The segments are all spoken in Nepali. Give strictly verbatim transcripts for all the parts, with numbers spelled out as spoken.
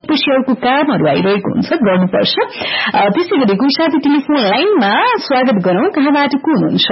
पुष्यको कामहरू आइरहेको हुन्छ गर्नुपर्छ त्यसैगरी कोही साथी टेलिफोन लाइनमा स्वागत गरौं कहाँबाट को हुनुहुन्छ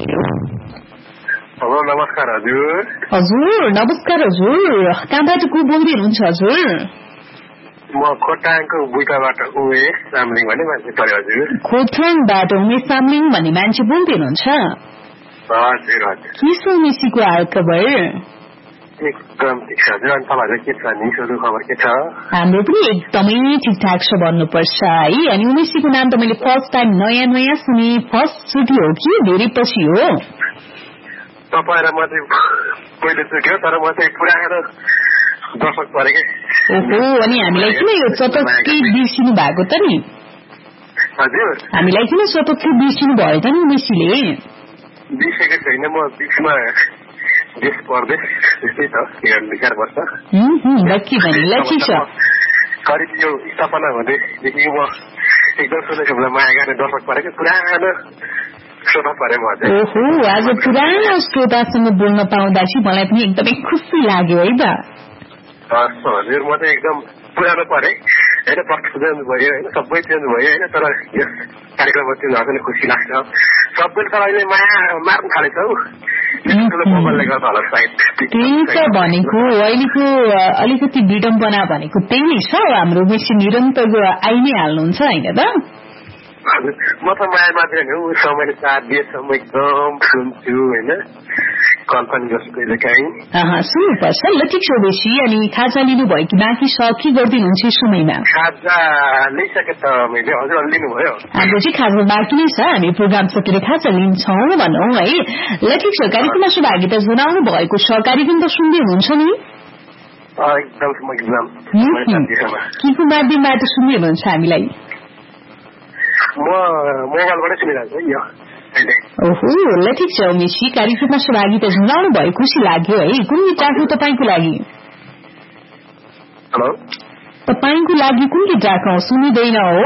हेलो नमस्कार हजुर हजुर नमस्कार हजुर कहाँबाट को बोल्दै हुनुहुन्छ हजुर म खोटाङको बुइटाबाट उमेश सामलिङ भन्ने मान्छे पर्यो हजुर खोटाङबाट उमेश सामलिङ भन्ने मान्छे बोल्दै हुनुहुन्छ हजुर हजुर के छ उमेशको हालखबर एकदम ठिक छ हजुर अनि तपाईँहरू के छ नि सुरु खबर के छ हाम्रो पनि एकदमै ठिकठाक छ भन्नुपर्छ है अनि उमेशको नाम त मैले फर्स्ट टाइम नयाँ नयाँ सुने फर्स्ट चोटि हो कि धेरै पछि हो तपाईँ र म चाहिँ पहिले चोटि हो तर म चाहिँ पुरानो दर्शक परेकै ओहो अनि हामीलाई किन यो चटक्कै बिर्सिनु भएको त नि हजुर हामीलाई किन चटक्कै बिर्सिनु भयो त नि उमेशले बिर्सेको छैन म बिचमा देश परदेश त्यस्तै छ विचार वर्ष लक्की भने लक्की छ करिब यो स्थापना हुँदैदेखि म एकदम सुनेको माया गर्ने दर्शक परेको पुरानो श्रोता परे म ओहो आज पुरानो श्रोतासँग बोल्न पाउँदा चाहिँ मलाई पनि एकदमै खुसी लाग्यो है त हजुर म चाहिँ एकदम पुरानो परे होइन प्रश्न चेन्ज भयो होइन सबै चेन्ज भयो होइन तर यस कार्यक्रममा चेन्ज भएको नि खुसी लाग्छ सबैले तर अहिले माया मार्न थालेछ हौ मोबाइलले गर्दा होला सायद त्यही त भनेको अहिलेको अलिकति विडम्बना भनेको त्यही नै छ हाम्रो उमेश निरन्तर आइ नै हाल्नुहुन्छ होइन त म त माया मात्रै होइन समयले साथ दिएसम्म एकदम सुन्छु होइन कल्पना गर्छु कहिले काहीँ सुन्नुपर्छ ल ठिक छ बेसी अनि खाजा लिनुभयो कि बाँकी छ के गरिदिनुहुन्छ समयमा खाजा लिइसके त मैले हजुर लिनुभयो हाम्रो चाहिँ खाजा बाँकी नै छ हामी प्रोग्राम सकेर खाजा लिन्छौँ भनौँ है ल ठिक छ कार्यक्रममा सहभागिता जनाउनु भएको छ कार्यक्रम त सुन्दै हुनुहुन्छ नि के को माध्यमबाट सुन्दै हुनुहुन्छ हामीलाई म मोबाइलबाटै सुनिरहेको छु ओहो ल ठिक छ उमेशी कार्यक्रममा सहभागिता जनाउनु भयो खुसी लाग्यो है कुन गीत राख्नु तपाईँको लागि हेलो तपाईँको लागि कुन गीत राख्नु सुनिँदैन हो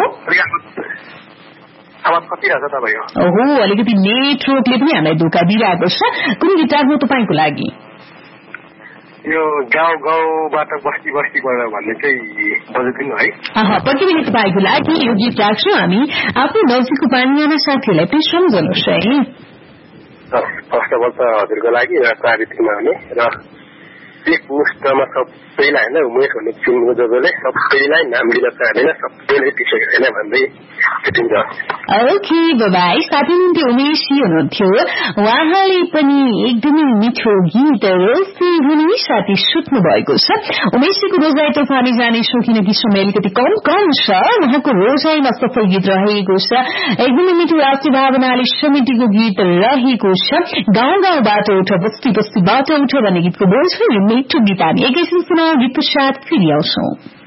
ओहो अलिकति नेटवर्कले पनि हामीलाई धोका दिइरहेको छ कुन गीत राख्नु तपाईँको लागि यो गाउँ गाउँबाट बस्ती बस्तीबाट भन्ने चाहिँ बजेको है पक्कै पनि तपाईँको लागि यो गीत राख्छौँ हामी आफ्नो नजिकको पानीमा साथीहरूलाई पनि सम्झनुहोस् है फर्स्ट अफ अल त हजुरको लागि र प्राविधिकमा हुने र एक मुष्टमा सबैलाई होइन उमेश भन्ने चिन्नु जसले सबैलाई नाम लिन चाहँदैन सबैले पिछेको छैन भन्दै छुट्टिन्छ ओके बाई साथी हुनुहुन्थ्यो उमेश हुनुहुन्थ्यो उहाँले पनि एकदमै मिठो गीतहरू हुने साथी सुत्नु भएको छ उमेशको रोजाइ तोफानी जानेछौँ किनकि समय अलिकति कम कम छ उहाँको रोजाइमा सफल गीत रहेको छ एकदमै मिठो राष्ट्रिय भावनाले समेटेको गीत रहेको छ गाउँ गाउँबाट उठ बस्ती बस्तीबाट उठ भन्ने गीतको बोल छ यो मिठो गीत हामी एकैछिन सुनाउ गीतको साथ फेरि आउँछौँ